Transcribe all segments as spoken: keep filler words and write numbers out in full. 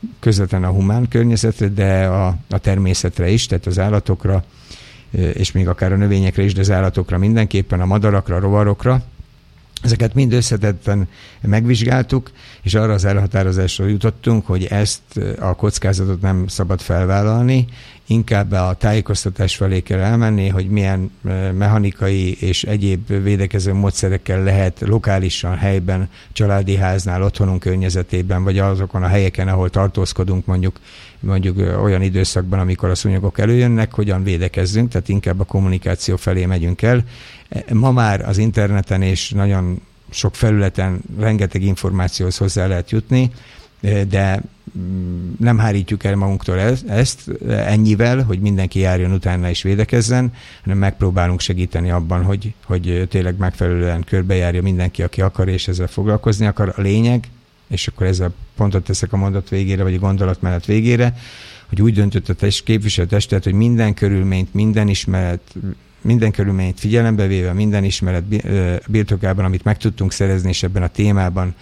közvetlenül a humán környezetre, de a, a természetre is, tehát az állatokra, és még akár a növényekre is, de az állatokra mindenképpen, a madarakra, a rovarokra. Ezeket mind összetetten megvizsgáltuk, és arra az elhatározásra jutottunk, hogy ezt a kockázatot nem szabad felvállalni, inkább a tájékoztatás felé kell elmenni, hogy milyen mechanikai és egyéb védekező módszerekkel lehet lokálisan, helyben, családi háznál, otthonunk környezetében, vagy azokon a helyeken, ahol tartózkodunk mondjuk, mondjuk olyan időszakban, amikor a szúnyogok előjönnek, hogyan védekezzünk, tehát inkább a kommunikáció felé megyünk el. Ma már az interneten és nagyon sok felületen rengeteg információhoz hozzá lehet jutni, de nem hárítjuk el magunktól ezt ennyivel, hogy mindenki járjon utána és védekezzen, hanem megpróbálunk segíteni abban, hogy, hogy tényleg megfelelően körbejárja mindenki, aki akar és ezzel foglalkozni akar. A lényeg, és akkor ezzel pontot teszek a mondat végére, vagy a gondolat mellett végére, hogy úgy döntött a test, képviselőtestület, hogy minden körülményt, minden ismeret, minden körülményt figyelembe véve, minden ismeret birtokában, amit meg tudtunk szerezni, és ebben a témában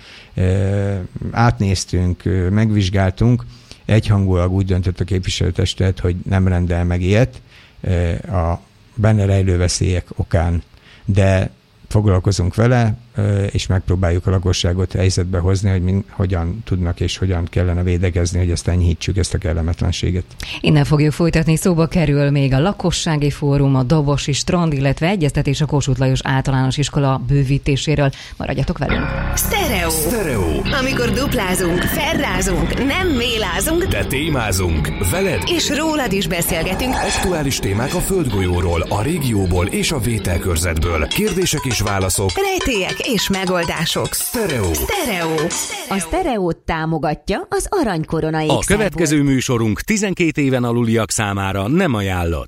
átnéztünk, megvizsgáltunk, egyhangulag úgy döntött a képviselőtestület, hogy nem rendel meg ilyet a benne rejlő veszélyek okán, de foglalkozunk vele, és megpróbáljuk a lakosságot helyzetbe hozni, hogy mi, hogyan tudnak és hogyan kellene védekezni, hogy ezt enyhítsük, ezt a kellemetlenséget. Innen fogjuk folytatni, szóba kerül még a lakossági fórum, a Dobosi strand, illetve egyeztetés a Kossuth Lajos általános iskola bővítéséről. Maradjatok velünk! Sztereó. Sztereó. Amikor duplázunk, felrázunk, nem mélázunk, de témázunk. Veled és rólad is beszélgetünk. Aktuális témák a földgolyóról, a régióból és a vételkörzetből. Kérdések és válaszok. Rejtélyek és megoldások. Sztereó. Sztereó. A Sztereót támogatja az Arany Korona ékszerbolt. A következő műsorunk tizenkét éven aluliak számára nem ajánlott.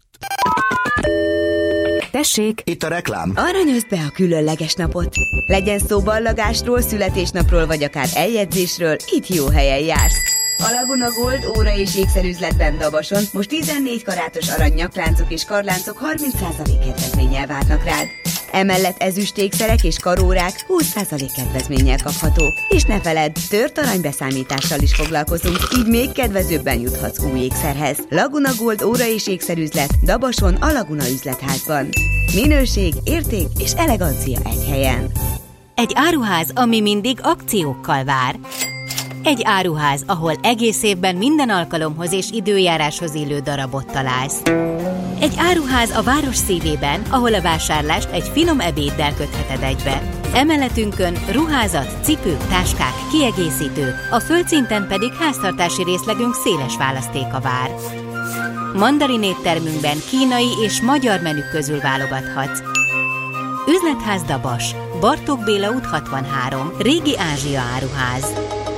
Tessék! Itt a reklám. Aranyozd be a különleges napot. Legyen szó ballagásról, születésnapról, vagy akár eljegyzésről, itt jó helyen jársz. A Laguna Gold óra és ékszerüzletben Dabason most tizennégy karátos arany nyakláncok és karláncok harminc százalék kedvezménnyel várnak rád. Emellett ezüstékszerek és karórák húsz százalék kedvezménnyel kaphatók. És ne feledd, tört aranybeszámítással is foglalkozunk, így még kedvezőbben juthatsz új ékszerhez. Laguna Gold óra és ékszerüzlet Dabason a Laguna üzletházban. Minőség, érték és elegancia egy helyen. Egy áruház, ami mindig akciókkal vár. Egy áruház, ahol egész évben minden alkalomhoz és időjáráshoz illő darabot találsz. Egy áruház a város szívében, ahol a vásárlást egy finom ebéddel kötheted egybe. Emeletünkön ruházat, cipők, táskák, kiegészítők, a földszinten pedig háztartási részlegünk széles választéka vár. Mandarin éttermünkben kínai és magyar menük közül válogathatsz. Üzletház Dabas, Bartók Béla út hatvanhárom, Régi Ázsia áruház.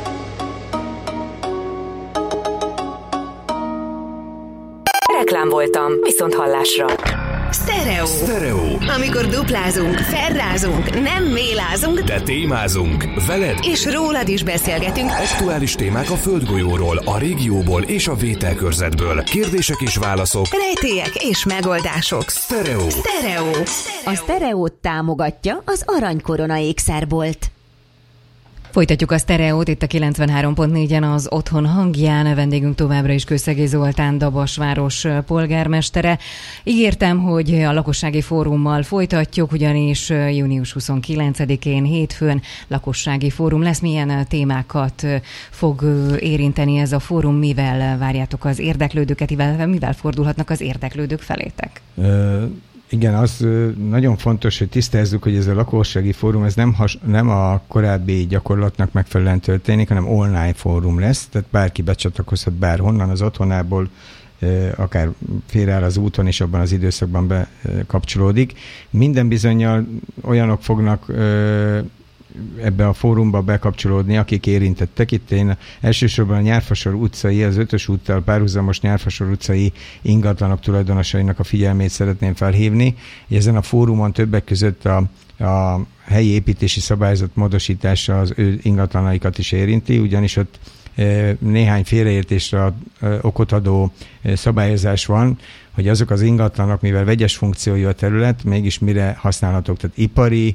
Reklám voltam, viszont hallásra. Sztereó. Sztereó. Amikor duplázunk, felrázunk, nem mélázunk, de témázunk. Veled és rólad is beszélgetünk. Aktuális témák a földgolyóról, a régióból és a vételkörzetből. Kérdések és válaszok. Rejtélyek és megoldások. Sztereó. Sztereó. A Sztereót támogatja az Arany Korona ékszerbolt. Folytatjuk a Sztereót itt a kilencvenhárom pont négyen az Otthon hangján. Vendégünk továbbra is Kőszegi Zoltán, Dabasváros polgármestere. Ígértem, hogy a lakossági fórummal folytatjuk, ugyanis június huszonkilencedikén hétfőn lakossági fórum lesz. Milyen témákat fog érinteni ez a fórum? Mivel várjátok az érdeklődőket, illetve mivel fordulhatnak az érdeklődők felétek? Ö- Igen, az nagyon fontos, hogy tisztázzuk, hogy ez a lakossági fórum, ez nem, has, nem a korábbi gyakorlatnak megfelelően történik, hanem online fórum lesz, tehát bárki becsatlakozhat bárhonnan az otthonából, akár félreáll az úton, és abban az időszakban bekapcsolódik. Minden bizonnyal olyanok fognak ebbe a fórumba bekapcsolódni, akik érintettek. Itt én elsősorban a Nyárfasor utcai, az Ötös úttal párhuzamos Nyárfasor utcai ingatlanok tulajdonosainak a figyelmét szeretném felhívni. Ezen a fórumon többek között a, a helyi építési szabályzat módosítása az ő ingatlanaikat is érinti, ugyanis ott néhány félreértésre okot adó szabályozás van, hogy azok az ingatlanok, mivel vegyes funkciójú a terület, mégis mire használhatók, tehát ipari,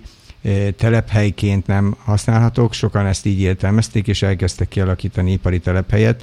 telephelyként nem használhatók, sokan ezt így értelmezték, és elkezdtek kialakítani ipari telephelyet,